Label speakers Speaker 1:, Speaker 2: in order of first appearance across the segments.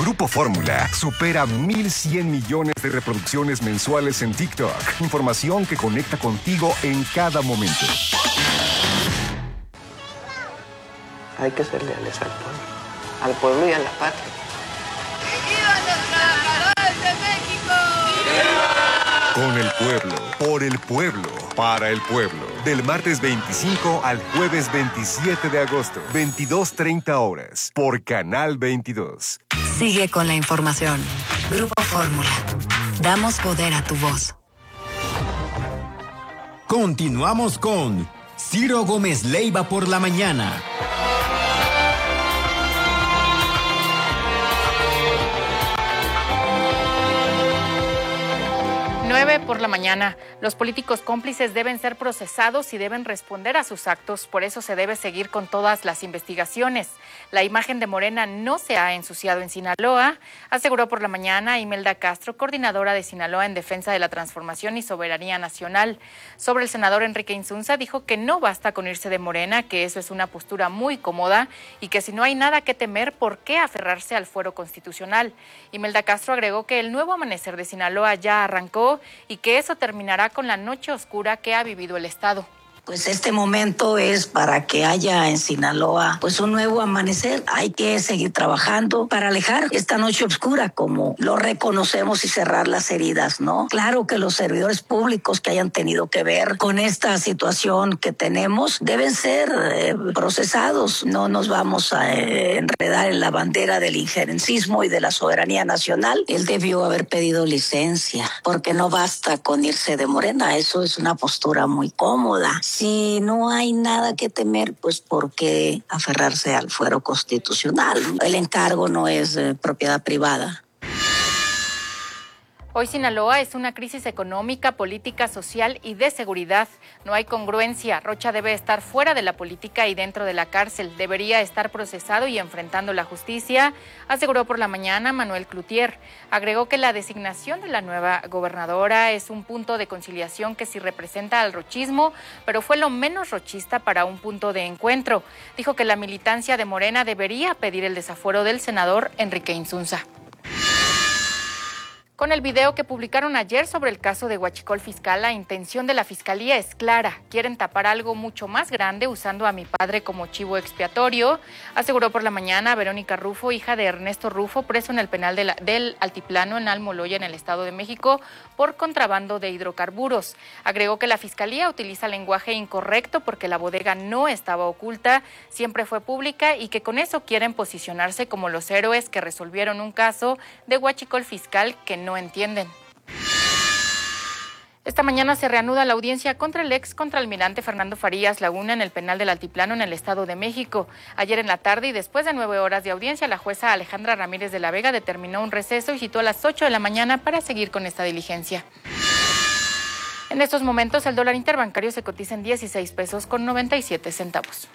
Speaker 1: Grupo Fórmula supera 1,100 millones de reproducciones mensuales en TikTok. Información que conecta contigo en cada momento.
Speaker 2: Hay que ser leales al pueblo y a la patria.
Speaker 3: ¡Vivan los trabajadores de México!
Speaker 1: Con el pueblo, por el pueblo, para el pueblo. Del martes 25 al jueves 27 de agosto, 22:30 horas, por Canal 22.
Speaker 4: Sigue con la información. Grupo Fórmula. Damos poder a tu voz.
Speaker 5: Continuamos con Ciro Gómez Leiva por la mañana.
Speaker 6: 9 por la mañana. Los políticos cómplices deben ser procesados y deben responder a sus actos. Por eso se debe seguir con todas las investigaciones. La imagen de Morena no se ha ensuciado en Sinaloa, aseguró por la mañana Imelda Castro, coordinadora de Sinaloa en defensa de la transformación y soberanía nacional. Sobre el senador Enrique Insunza, dijo que no basta con irse de Morena, que eso es una postura muy cómoda y que si no hay nada que temer, ¿por qué aferrarse al fuero constitucional? Imelda Castro agregó que el nuevo amanecer de Sinaloa ya arrancó y que eso terminará con la noche oscura que ha vivido el Estado.
Speaker 7: Pues este momento es para que haya en Sinaloa pues un nuevo amanecer. Hay que seguir trabajando para alejar esta noche oscura, como lo reconocemos, y cerrar las heridas, ¿no? Claro que los servidores públicos que hayan tenido que ver con esta situación que tenemos deben ser procesados. No nos vamos a enredar en la bandera del injerencismo y de la soberanía nacional. Él debió haber pedido licencia, porque no basta con irse de Morena. Eso es una postura muy cómoda. Si no hay nada que temer, pues ¿por qué aferrarse al fuero constitucional? El encargo no es propiedad privada.
Speaker 6: Hoy Sinaloa es una crisis económica, política, social y de seguridad. No hay congruencia. Rocha debe estar fuera de la política y dentro de la cárcel. Debería estar procesado y enfrentando la justicia, aseguró por la mañana Manuel Cloutier. Agregó que la designación de la nueva gobernadora es un punto de conciliación que sí representa al rochismo, pero fue lo menos rochista para un punto de encuentro. Dijo que la militancia de Morena debería pedir el desafuero del senador Enrique Insunza. Con el video que publicaron ayer sobre el caso de Huachicol Fiscal, la intención de la Fiscalía es clara. Quieren tapar algo mucho más grande usando a mi padre como chivo expiatorio, aseguró por la mañana Verónica Rufo, hija de Ernesto Rufo, preso en el penal del Altiplano en Almoloya, en el Estado de México, por contrabando de hidrocarburos. Agregó que la Fiscalía utiliza lenguaje incorrecto porque la bodega no estaba oculta, siempre fue pública y que con eso quieren posicionarse como los héroes que resolvieron un caso de Huachicol Fiscal que no entienden. Esta mañana se reanuda la audiencia contra el ex contraalmirante Fernando Farías Laguna en el penal del Altiplano en el Estado de México. Ayer en la tarde y después de 9 horas de audiencia, la jueza Alejandra Ramírez de la Vega determinó un receso y citó a las 8 de la mañana para seguir con esta diligencia. En estos momentos el dólar interbancario se cotiza en 16 pesos con 97 centavos.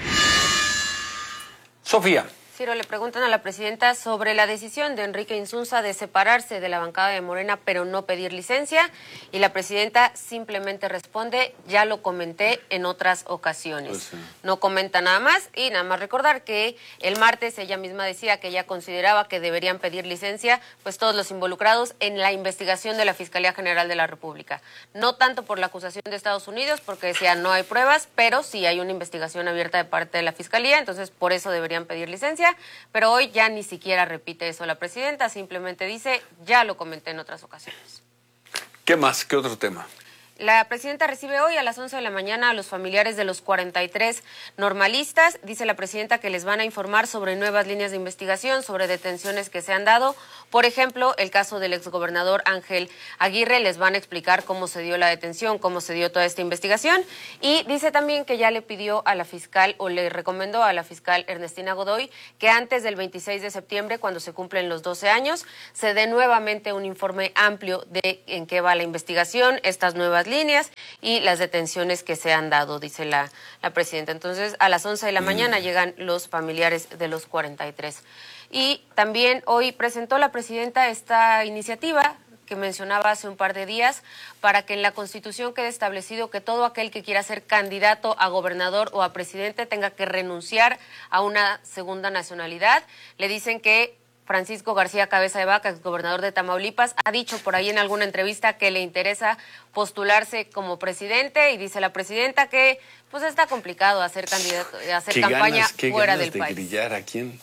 Speaker 8: Sofía.
Speaker 9: Ciro, le preguntan a la presidenta sobre la decisión de Enrique Insunza de separarse de la bancada de Morena pero no pedir licencia, y la presidenta simplemente responde: ya lo comenté en otras ocasiones. Pues sí. No comenta nada más, y nada más recordar que el martes ella misma decía que ella consideraba que deberían pedir licencia pues todos los involucrados en la investigación de la Fiscalía General de la República. No tanto por la acusación de Estados Unidos, porque decía no hay pruebas, pero sí hay una investigación abierta de parte de la Fiscalía, entonces por eso deberían pedir licencia. Pero hoy ya ni siquiera repite eso la presidenta, simplemente dice: ya lo comenté en otras ocasiones.
Speaker 8: ¿Qué más? ¿Qué otro tema?
Speaker 9: La presidenta recibe hoy a las 11 de la mañana a los familiares de los 43 normalistas. Dice la presidenta que les van a informar sobre nuevas líneas de investigación, sobre detenciones que se han dado. Por ejemplo, el caso del exgobernador Ángel Aguirre, les van a explicar cómo se dio la detención, cómo se dio toda esta investigación. Y dice también que ya le pidió a la fiscal, o le recomendó a la fiscal Ernestina Godoy, que antes del 26 de septiembre, cuando se cumplen los 12 años, se dé nuevamente un informe amplio de en qué va la investigación, estas nuevas líneas y las detenciones que se han dado, dice la presidenta. Entonces, a las 11 de la mañana llegan los familiares de los 43. Y también hoy presentó la presidenta esta iniciativa que mencionaba hace un par de días, para que en la Constitución quede establecido que todo aquel que quiera ser candidato a gobernador o a presidente tenga que renunciar a una segunda nacionalidad. Le dicen que Francisco García Cabeza de Vaca, exgobernador de Tamaulipas, ha dicho por ahí en alguna entrevista que le interesa postularse como presidente y dice la presidenta que pues está complicado hacer campaña fuera del país.
Speaker 8: Grillar a quién.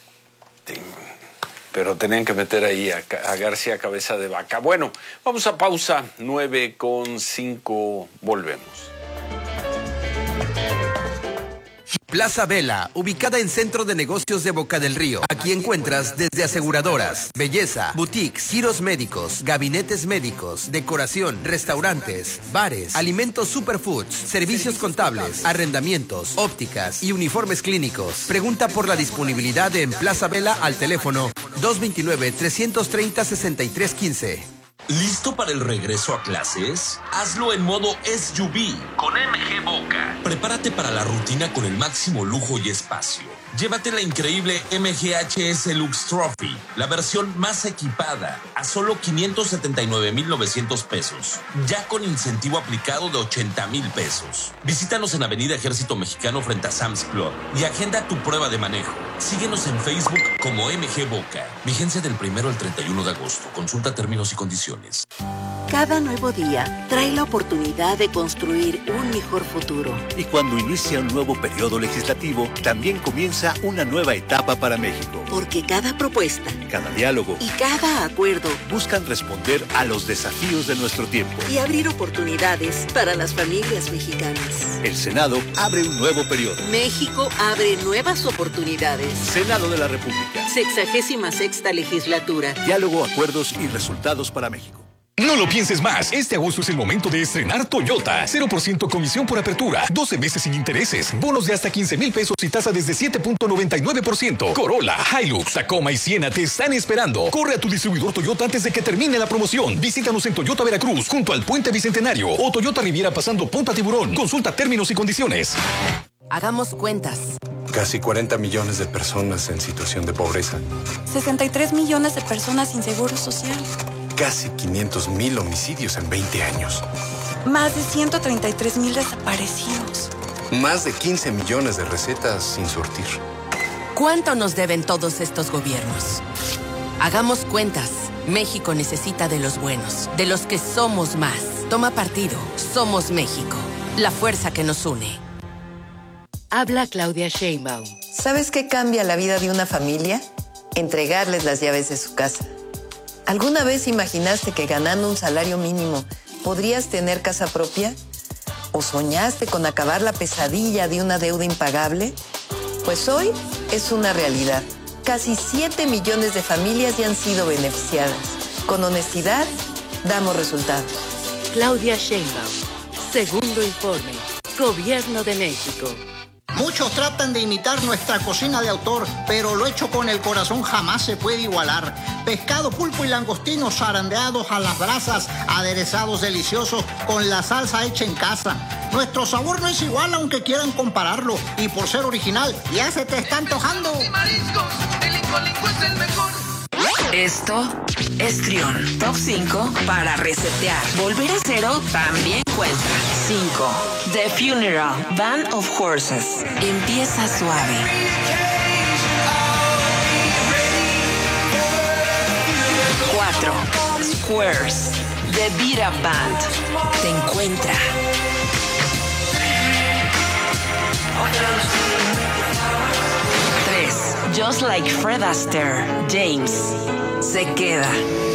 Speaker 8: Pero tenían que meter ahí a García Cabeza de Vaca. Bueno, vamos a pausa, 9:05, volvemos.
Speaker 10: Plaza Vela, ubicada en Centro de Negocios de Boca del Río. Aquí encuentras desde aseguradoras, belleza, boutiques, giros médicos, gabinetes médicos, decoración, restaurantes, bares, alimentos superfoods, servicios contables, arrendamientos, ópticas y uniformes clínicos. Pregunta por la disponibilidad en Plaza Vela al teléfono 229-330-6315.
Speaker 11: ¿Listo para el regreso a clases? Hazlo en modo SUV con MG Boca. Prepárate para la rutina con el máximo lujo y espacio. Llévate la increíble MGHS Lux Trophy, la versión más equipada, a solo 579,900 pesos, ya con incentivo aplicado de 80,000 pesos. Visítanos en Avenida Ejército Mexicano frente a Sam's Club y agenda tu prueba de manejo. Síguenos en Facebook como MG Boca. Vigencia del 1 al 31 de agosto. Consulta términos y condiciones.
Speaker 12: Cada nuevo día trae la oportunidad de construir un mejor futuro.
Speaker 13: Y cuando inicia un nuevo periodo legislativo, también comienza una nueva etapa para México.
Speaker 12: Porque cada propuesta,
Speaker 13: cada diálogo
Speaker 12: y cada acuerdo
Speaker 13: buscan responder a los desafíos de nuestro tiempo
Speaker 12: y abrir oportunidades para las familias mexicanas.
Speaker 13: El Senado abre un nuevo periodo.
Speaker 12: México abre nuevas oportunidades.
Speaker 13: Senado de la República.
Speaker 12: 66ª legislatura.
Speaker 13: Diálogo, acuerdos y resultados para México.
Speaker 14: No lo pienses más. Este agosto es el momento de estrenar Toyota. 0% comisión por apertura, 12 meses sin intereses, bonos de hasta 15,000 pesos y tasa desde 7.99%. Corolla, Hilux, Tacoma y Siena te están esperando. Corre a tu distribuidor Toyota antes de que termine la promoción. Visítanos en Toyota Veracruz, junto al Puente Bicentenario, o Toyota Riviera pasando Punta Tiburón. Consulta términos y condiciones.
Speaker 15: Hagamos cuentas.
Speaker 16: Casi 40 millones de personas en situación de pobreza.
Speaker 17: 63 millones de personas sin seguro social.
Speaker 16: Casi 500,000 homicidios en 20 años.
Speaker 17: Más de 133,000 desaparecidos.
Speaker 16: Más de 15 millones de recetas sin surtir.
Speaker 15: ¿Cuánto nos deben todos estos gobiernos? Hagamos cuentas. México necesita de los buenos, de los que somos más. Toma partido. Somos México. La fuerza que nos une.
Speaker 18: Habla Claudia Sheinbaum.
Speaker 19: ¿Sabes qué cambia la vida de una familia? Entregarles las llaves de su casa. ¿Alguna vez imaginaste que ganando un salario mínimo podrías tener casa propia? ¿O soñaste con acabar la pesadilla de una deuda impagable? Pues hoy es una realidad. Casi 7 millones de familias ya han sido beneficiadas. Con honestidad, damos resultados.
Speaker 18: Claudia Sheinbaum. Segundo informe. Gobierno de México.
Speaker 20: Muchos tratan de imitar nuestra cocina de autor, pero lo hecho con el corazón jamás se puede igualar. Pescado, pulpo y langostinos zarandeados a las brasas, aderezados deliciosos con la salsa hecha en casa. Nuestro sabor no es igual aunque quieran compararlo, y por ser original ya se te está antojando.
Speaker 4: Esto es Trión. Top 5 para resetear. Volver a cero también cuenta. 5. The Funeral, Band of Horses. Empieza suave. 4. Squares, The Beat Up Band. Te encuentra. 3. Just Like Fred Astaire, James. Se queda.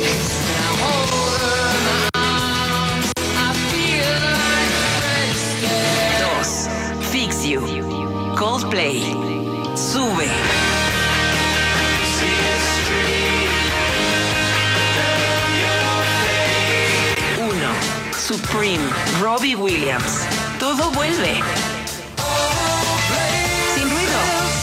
Speaker 4: 2. Fix You, Coldplay. Sube. 1. Supreme, Robbie Williams. Todo vuelve. Sin ruido.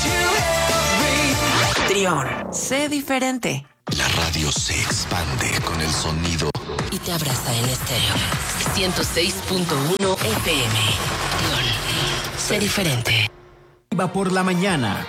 Speaker 4: Trión, sé diferente.
Speaker 11: La radio se expande con el sonido
Speaker 15: y te abraza en estéreo. 106.1 FM. Trión, sé diferente.
Speaker 5: Va por la mañana.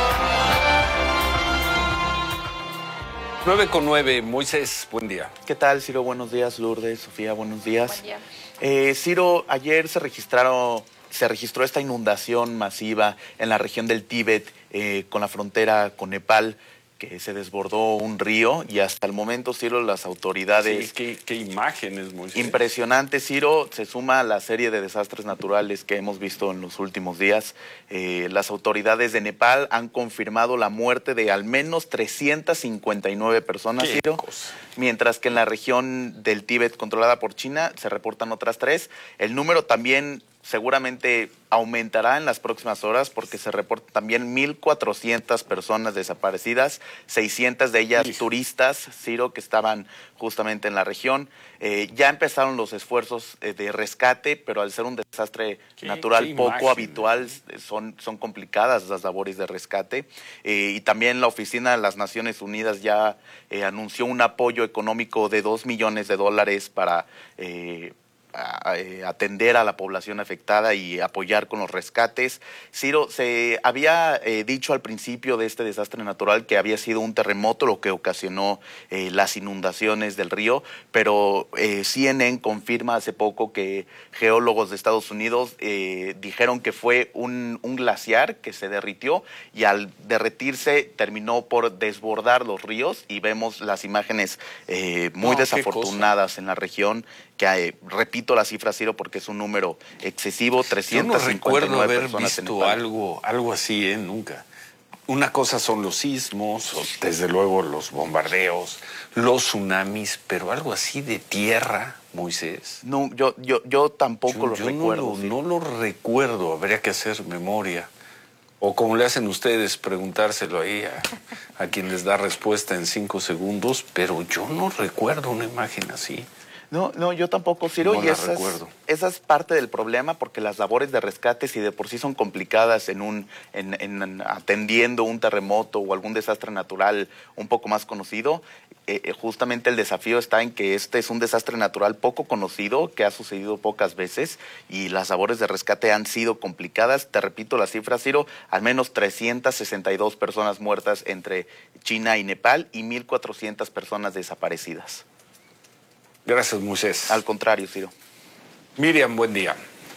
Speaker 8: 9:09, Moisés, buen día.
Speaker 21: ¿Qué tal, Ciro? Buenos días, Lourdes, Sofía, buenos días.
Speaker 9: Buen día.
Speaker 21: Ciro, ayer se registró esta inundación masiva en la región del Tíbet con la frontera con Nepal. que se desbordó un río y hasta el momento, Ciro, las autoridades...
Speaker 8: Sí, qué imágenes, Moisés.
Speaker 21: Impresionante, Ciro, se suma a la serie de desastres naturales que hemos visto en los últimos días. Las autoridades de Nepal han confirmado la muerte de al menos 359 personas, Ciro, mientras que en la región del Tíbet controlada por China se reportan otras 3. El número también seguramente aumentará en las próximas horas porque se reportan también 1,400 personas desaparecidas, 600 de ellas turistas, Ciro, que estaban justamente en la región. Ya empezaron los esfuerzos de rescate, pero al ser un desastre natural poco habitual, son complicadas las labores de rescate. Y también la Oficina de las Naciones Unidas ya anunció un apoyo económico de $2 millones para atender a la población afectada y apoyar con los rescates. Ciro, se había dicho al principio de este desastre natural que había sido un terremoto lo que ocasionó las inundaciones del río, pero CNN confirma hace poco que geólogos de Estados Unidos dijeron que fue un glaciar que se derritió y al derretirse terminó por desbordar los ríos y vemos las imágenes muy desafortunadas en la región que repito la cifra, Ciro, porque es un número excesivo, 359
Speaker 8: Yo no recuerdo haber
Speaker 21: personas en
Speaker 8: visto
Speaker 21: Nepal.
Speaker 8: algo así, nunca. Una cosa son los sismos, desde luego los bombardeos, los tsunamis, pero algo así de tierra, Moisés.
Speaker 21: No, yo tampoco lo recuerdo.
Speaker 8: No lo recuerdo, habría que hacer memoria. O como le hacen ustedes, preguntárselo ahí a quien les da respuesta en 5 segundos, pero yo no recuerdo una imagen así.
Speaker 21: No, yo tampoco, Ciro,
Speaker 8: No
Speaker 21: y
Speaker 8: la recuerdo.
Speaker 21: Esa es parte del problema porque las labores de rescate, si de por sí son complicadas en atendiendo un terremoto o algún desastre natural un poco más conocido, justamente el desafío está en que este es un desastre natural poco conocido, que ha sucedido pocas veces y las labores de rescate han sido complicadas. Te repito la cifra, Ciro, al menos 362 personas muertas entre China y Nepal y 1,400 personas desaparecidas.
Speaker 8: Gracias, Moisés.
Speaker 21: Al contrario, Ciro.
Speaker 8: Miriam, buen día.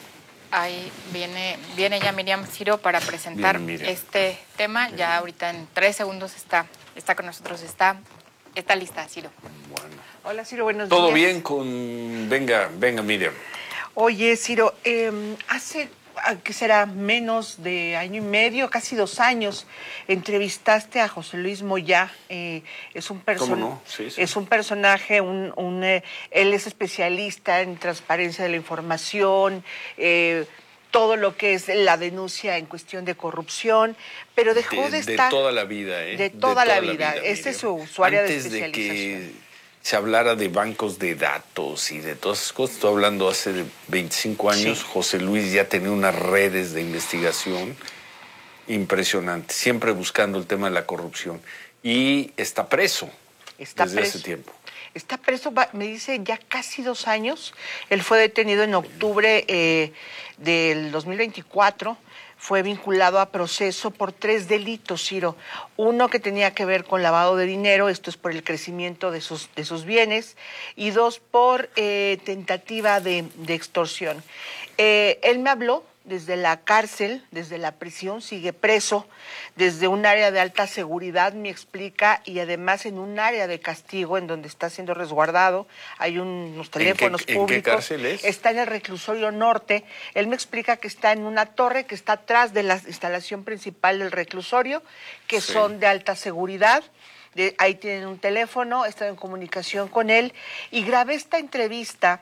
Speaker 6: Ahí viene ya Miriam Ciro para presentar este tema. Ya ahorita en 3 segundos está con nosotros, está lista, Ciro.
Speaker 8: Bueno.
Speaker 2: Hola, Ciro, buenos días.
Speaker 8: ¿Todo bien con...? Venga, Miriam.
Speaker 2: Oye, Ciro, hace, ¿qué será? Menos de año y medio, casi 2 años, entrevistaste a José Luis Moya. Es un es un personaje, él es especialista en transparencia de la información, todo lo que es la denuncia en cuestión de corrupción, pero dejó de estar...
Speaker 8: De toda la vida, ¿eh?
Speaker 2: De toda la vida. Este es su área de especialización.
Speaker 8: Antes de que se hablara de bancos de datos y de todas esas cosas, estoy hablando hace 25 años, sí. José Luis ya tenía unas redes de investigación impresionantes, siempre buscando el tema de la corrupción. Y está preso desde hace tiempo.
Speaker 2: Está preso, me dice, ya casi 2 años. Él fue detenido en octubre del 2024. Fue vinculado a proceso por 3 delitos, Ciro. Uno que tenía que ver con lavado de dinero, esto es por el crecimiento de sus bienes, y 2 por tentativa de extorsión. Él me habló desde la cárcel, desde la prisión, sigue preso, desde un área de alta seguridad, me explica, y además en un área de castigo en donde está siendo resguardado. Hay unos teléfonos públicos.
Speaker 8: ¿En qué cárcel es?
Speaker 2: Está en el reclusorio norte. Él me explica que está en una torre que está atrás de la instalación principal del reclusorio, que son de alta seguridad. Ahí tienen un teléfono, he estado en comunicación con él y grabé esta entrevista,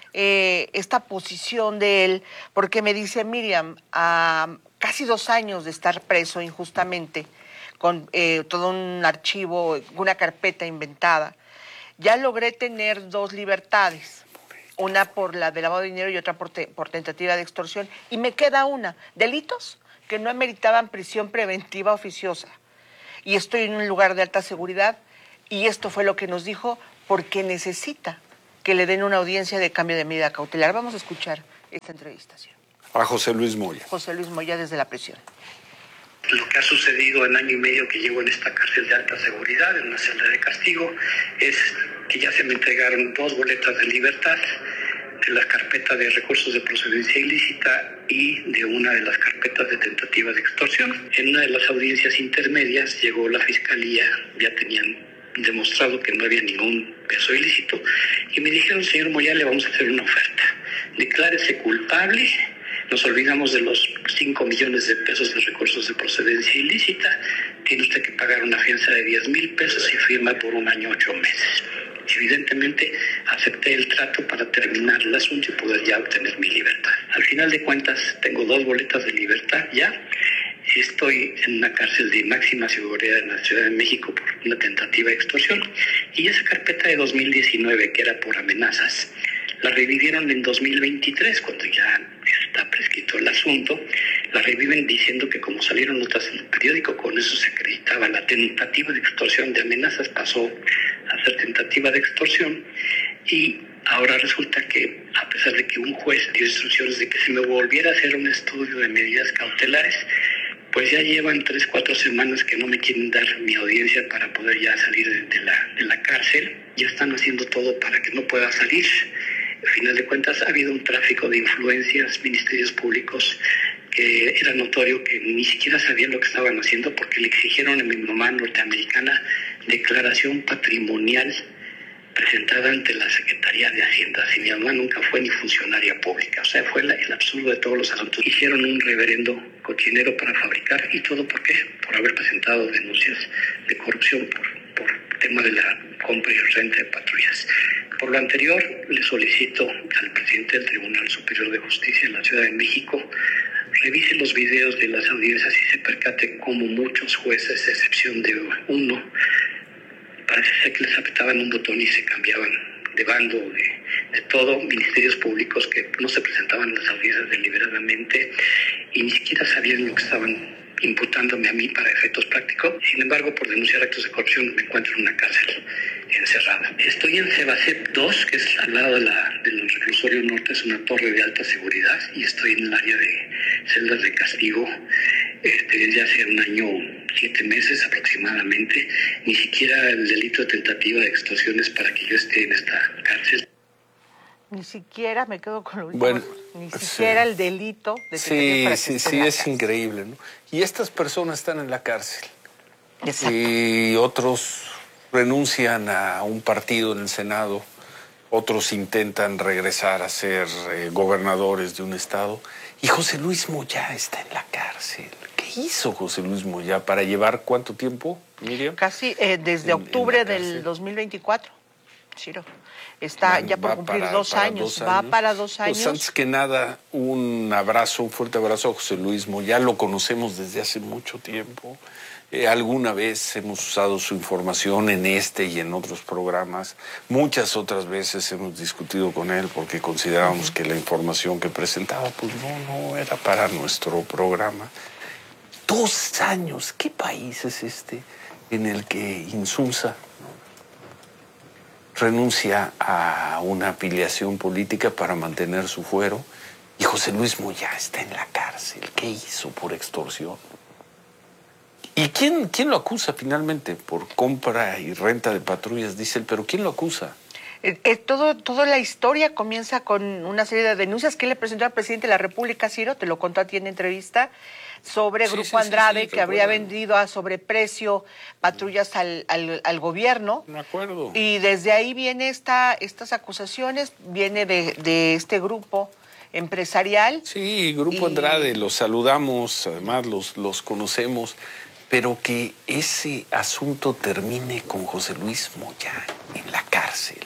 Speaker 2: esta posición de él, porque me dice, Miriam, a casi 2 años de estar preso injustamente, con todo un archivo, una carpeta inventada, ya logré tener 2 libertades, una por la de lavado de dinero y otra por tentativa de extorsión, y me queda una, delitos que no ameritaban prisión preventiva oficiosa, y estoy en un lugar de alta seguridad, y esto fue lo que nos dijo, porque necesita que le den una audiencia de cambio de medida cautelar. Vamos a escuchar esta entrevista, ¿sí?
Speaker 8: A José Luis Moya.
Speaker 2: José Luis Moya desde la prisión.
Speaker 22: Lo que ha sucedido en año y medio que llevo en esta cárcel de alta seguridad, en una celda de castigo, es que ya se me entregaron 2 boletas de libertad. de la carpeta de recursos de procedencia ilícita y de una de las carpetas de tentativa de extorsión. En una de las audiencias intermedias llegó la fiscalía, ya tenían demostrado que no había ningún peso ilícito, y me dijeron: señor Moya, le vamos a hacer una oferta. Declárese culpable, nos olvidamos de los 5 millones de pesos de recursos de procedencia ilícita, tiene usted que pagar una fianza de 10,000 pesos y firma por 1 año 8 meses. Evidentemente acepté el trato para terminar el asunto y poder ya obtener mi libertad. Al final de cuentas tengo 2 boletas de libertad ya. Estoy en una cárcel de máxima seguridad en la Ciudad de México por una tentativa de extorsión, y esa carpeta de 2019, que era por amenazas, la revivieron en 2023, cuando ya está prescrito el asunto. La reviven diciendo que como salieron notas en el periódico, con eso se acreditaba la tentativa de extorsión. De amenazas pasó a ser tentativa de extorsión, y ahora resulta que, a pesar de que un juez dio instrucciones de que se me volviera a hacer un estudio de medidas cautelares, pues ya llevan 3-4 semanas que no me quieren dar mi audiencia para poder ya salir de la cárcel. Ya están haciendo todo para que no pueda salir. Al final de cuentas ha habido un tráfico de influencias, ministerios públicos, que era notorio que ni siquiera sabían lo que estaban haciendo, porque le exigieron a mi mamá norteamericana declaración patrimonial presentada ante la Secretaría de Hacienda. Si mi mamá nunca fue ni funcionaria pública. O sea, fue el absurdo de todos los asuntos. Hicieron un reverendo cochinero para fabricar, y todo ¿por qué? Por haber presentado denuncias de corrupción por tema de la compra y renta de patrullas. Por lo anterior, le solicito al presidente del Tribunal Superior de Justicia de la Ciudad de México revise los videos de las audiencias y se percate cómo muchos jueces, a excepción de uno, parece ser que les apretaban un botón y se cambiaban de bando, de todo. Ministerios públicos que no se presentaban en las audiencias deliberadamente y ni siquiera sabían lo que estaban imputándome a mí para efectos prácticos. Sin embargo, por denunciar actos de corrupción me encuentro en una cárcel encerrada. Estoy en Cebacep 2, que es al lado del reclusorio norte, es una torre de alta seguridad, y estoy en el área de celdas de castigo desde hace 1 año 7 meses aproximadamente. Ni siquiera el delito de tentativa de extorsión es para que yo esté en esta cárcel.
Speaker 2: Ni siquiera, me quedo con lo último,
Speaker 8: bueno,
Speaker 2: ni siquiera el delito de
Speaker 8: sí, es increíble, ¿no? Y estas personas están en la cárcel.
Speaker 2: Exacto.
Speaker 8: Y otros renuncian a un partido en el Senado, otros intentan regresar a ser gobernadores de un estado, y José Luis Moya está en la cárcel. ¿Qué hizo José Luis Moya para llevar cuánto tiempo, Miriam?
Speaker 2: Casi desde octubre del 2024, Ciro. Está ya por cumplir 2 años, va para 2 años.
Speaker 8: Pues antes que nada, un fuerte abrazo a José Luis Moya, lo conocemos desde hace mucho tiempo. Alguna vez hemos usado su información en este y en otros programas. Muchas otras veces hemos discutido con él porque considerábamos que la información que presentaba pues no era para nuestro programa. 2 años, ¿qué país es este en el que Insunza renuncia a una afiliación política para mantener su fuero y José Luis Moya está en la cárcel? ¿Qué hizo por extorsión? ¿Y quién lo acusa finalmente? Por compra y renta de patrullas, dice él, pero ¿quién lo acusa?
Speaker 2: Toda la historia comienza con una serie de denuncias que él le presentó al presidente de la República, Ciro, te lo contó a ti en entrevista, sobre Grupo Andrade, que habría vendido a sobreprecio patrullas al gobierno.
Speaker 8: Me acuerdo.
Speaker 2: Y desde ahí viene estas acusaciones, viene de este grupo empresarial.
Speaker 8: Sí, Grupo Andrade, los saludamos, además los conocemos, pero que ese asunto termine con José Luis Moya en la cárcel.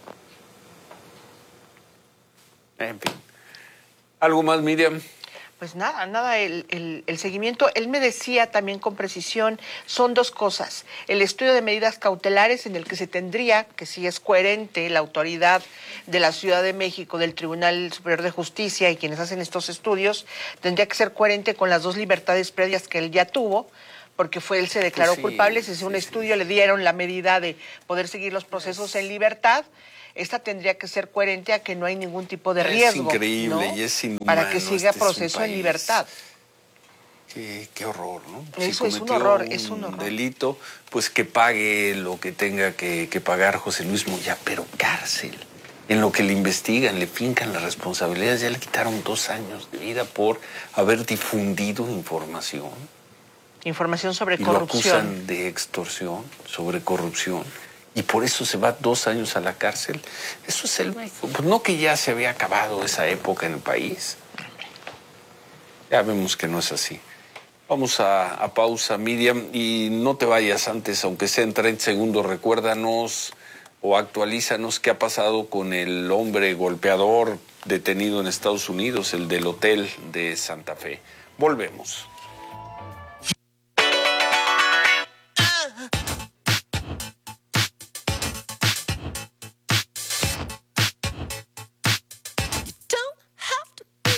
Speaker 8: En fin. ¿Algo más, Miriam?
Speaker 2: Pues nada, el seguimiento, él me decía también con precisión, son 2 cosas. El estudio de medidas cautelares en el que se tendría, que si es coherente la autoridad de la Ciudad de México, del Tribunal Superior de Justicia y quienes hacen estos estudios, tendría que ser coherente con las 2 libertades previas que él ya tuvo, porque él se declaró culpable, se hizo un estudio, le dieron la medida de poder seguir los procesos en libertad. Esta tendría que ser coherente a que no hay ningún tipo de riesgo.
Speaker 8: Es increíble,
Speaker 2: ¿no?
Speaker 8: Y es inhumano.
Speaker 2: Para que siga proceso en libertad.
Speaker 8: Qué horror, ¿no?
Speaker 2: Eso es un horror, es un horror.
Speaker 8: Delito, pues que pague lo que tenga que pagar José Luis Moya, pero cárcel. En lo que le investigan, le fincan las responsabilidades, ya le quitaron 2 años de vida por haber difundido información.
Speaker 2: Información sobre
Speaker 8: y
Speaker 2: corrupción.
Speaker 8: Lo acusan de extorsión, sobre corrupción. Y por eso se va 2 años a la cárcel. Eso es el México. Pues no que ya se había acabado esa época en el país. Ya vemos que no es así. Vamos a pausa, Miriam, y no te vayas antes, aunque sea en 30 segundos, recuérdanos o actualízanos qué ha pasado con el hombre golpeador detenido en Estados Unidos, el del hotel de Santa Fe. Volvemos.